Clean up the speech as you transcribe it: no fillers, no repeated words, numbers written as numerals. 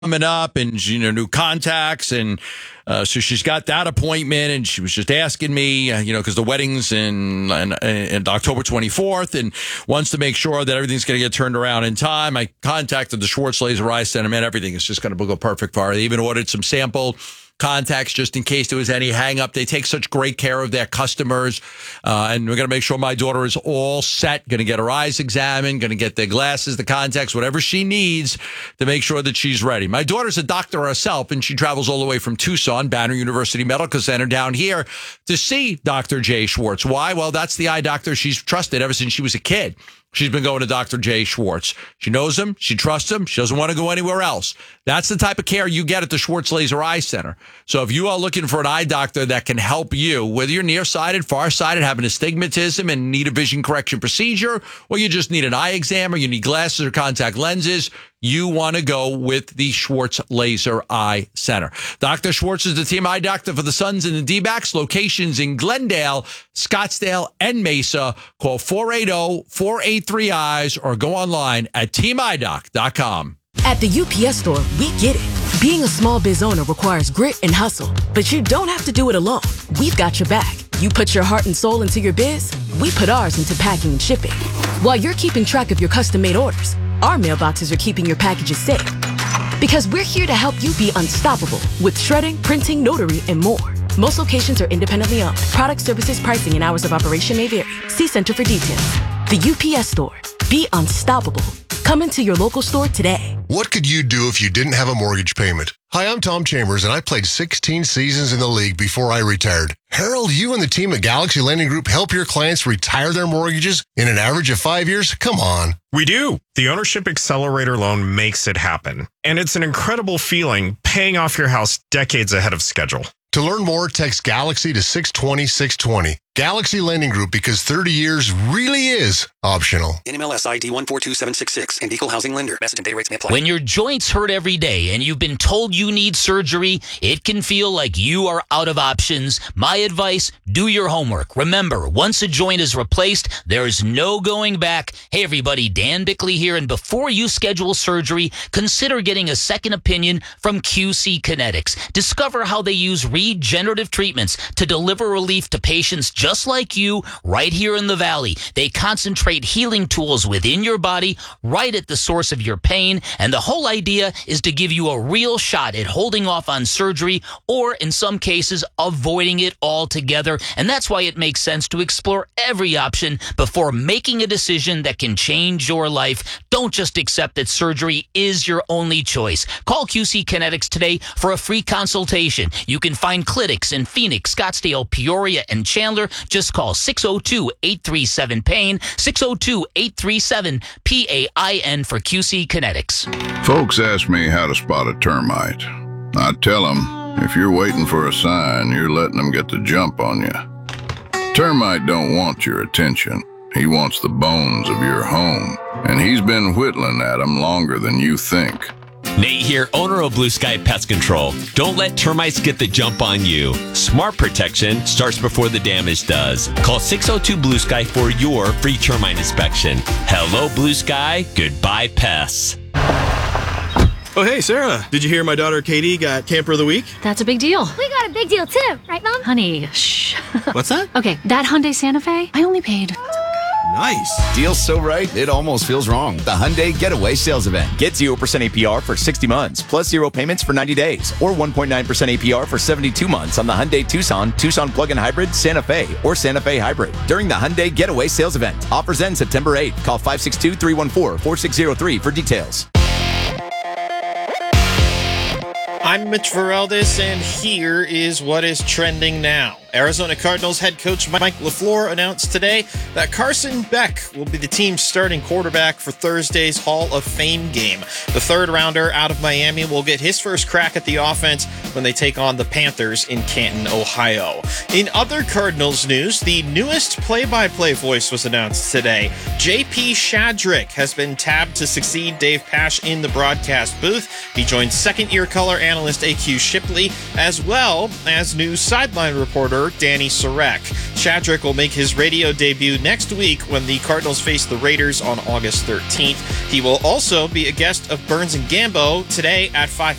coming up, and new contacts, and so she's got that appointment, and she was just asking me, because the wedding's in October 24th, and wants to make sure that everything's going to get turned around in time. I contacted the Schwartz Laser Eye Center, man. Everything is just going to go perfect for her. They even ordered some sample contacts just in case there was any hang up. They take such great care of their customers. And we're going to make sure my daughter is all set, going to get her eyes examined, going to get their glasses, the contacts, whatever she needs to make sure that she's ready. My daughter's a doctor herself, and she travels all the way from Tucson, Banner University Medical Center, down here to see Dr. Jay Schwartz. Why? Well, that's the eye doctor she's trusted ever since she was a kid. She's been going to Dr. Jay Schwartz. She knows him. She trusts him. She doesn't want to go anywhere else. That's the type of care you get at the Schwartz Laser Eye Center. So if you are looking for an eye doctor that can help you, whether you're nearsighted, farsighted, having astigmatism and need a vision correction procedure, or you just need an eye exam, or you need glasses or contact lenses, you want to go with the Schwartz Laser Eye Center. Dr. Schwartz is the team eye doctor for the Suns and the D-backs. Locations in Glendale, Scottsdale, and Mesa. Call 480-483-EYES or go online at teamidoc.com. At the UPS Store, we get it. Being a small biz owner requires grit and hustle, but you don't have to do it alone. We've got your back. You put your heart and soul into your biz, we put ours into packing and shipping. While you're keeping track of your custom-made orders, our mailboxes are keeping your packages safe. Because we're here to help you be unstoppable with shredding, printing, notary, and more. Most locations are independently owned. Product, services, pricing, and hours of operation may vary. See Center for details. The UPS Store. Be unstoppable. Come into your local store today. What could you do if you didn't have a mortgage payment? Hi, I'm Tom Chambers, and I played 16 seasons in the league before I retired. Harold, you and the team at Galaxy Lending Group help your clients retire their mortgages in an average of 5 years? Come on. We do. The Ownership Accelerator loan makes it happen. And it's an incredible feeling paying off your house decades ahead of schedule. To learn more, text Galaxy to 620-620. Galaxy Lending Group, because 30 years really is optional. NMLS ID 142766 and Equal Housing Lender. Message and data rates may apply. When your joints hurt every day and you've been told you need surgery, it can feel like you are out of options. My advice, do your homework. Remember, once a joint is replaced, there is no going back. Hey, everybody, Dan Bickley here. And before you schedule surgery, consider getting a second opinion from QC Kinetics. Discover how they use regenerative treatments to deliver relief to patients just like you right here in the Valley. They concentrate healing tools within your body right at the source of your pain. And the whole idea is to give you a real shot at holding off on surgery or, in some cases, avoiding it altogether. And that's why it makes sense to explore every option before making a decision that can change your life. Don't just accept that surgery is your only choice. Call QC Kinetics today for a free consultation. You can find clinics in Phoenix, Scottsdale, Peoria, and Chandler. Just call 602-837-PAIN, 602-837-PAIN for QC Kinetics. Folks ask me how to spot a termite. I tell them, if you're waiting for a sign, you're letting them get the jump on you. Termite don't want your attention. He wants the bones of your home, and he's been whittling at them longer than you think. Nate here, owner of Blue Sky Pest Control. Don't let termites get the jump on you. Smart protection starts before the damage does. Call 602-BLUE-SKY for your free termite inspection. Hello, Blue Sky. Goodbye, pests. Oh, hey, Sarah. Did you hear my daughter Katie got Camper of the Week? That's a big deal. We got a big deal, too. Right, Mom? Honey, shh. What's that? Okay, that Hyundai Santa Fe, I only paid... Nice. Deal's so right, it almost feels wrong. The Hyundai Getaway Sales Event. Get 0% APR for 60 months, plus 0 payments for 90 days, or 1.9% APR for 72 months on the Hyundai Tucson, Tucson Plug-in Hybrid, Santa Fe, or Santa Fe Hybrid. During the Hyundai Getaway Sales Event. Offers end September 8th. Call 562-314-4603 for details. I'm Mitch Veraldis, and here is what is trending now. Arizona Cardinals head coach Mike LaFleur announced today that Carson Beck will be the team's starting quarterback for Thursday's Hall of Fame game. The third-rounder out of Miami will get his first crack at the offense when they take on the Panthers in Canton, Ohio. In other Cardinals news, the newest play-by-play voice was announced today. J.P. Shadrick has been tabbed to succeed Dave Pasch in the broadcast booth. He joins second-year color analyst A.Q. Shipley, as well as new sideline reporter corner Danny Sarek. Chadrick will make his radio debut next week when the Cardinals face the Raiders on August 13th. He will also be a guest of Burns and Gambo today at 5